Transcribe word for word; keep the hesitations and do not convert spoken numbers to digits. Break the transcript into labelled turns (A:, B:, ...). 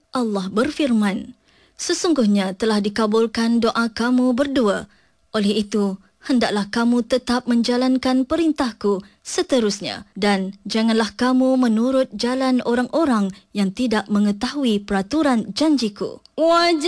A: Allah berfirman, sesungguhnya telah dikabulkan doa kamu berdua. Oleh itu, hendaklah kamu tetap menjalankan perintahku seterusnya dan janganlah kamu menurut jalan orang-orang yang tidak mengetahui peraturan janjiku.
B: Wajah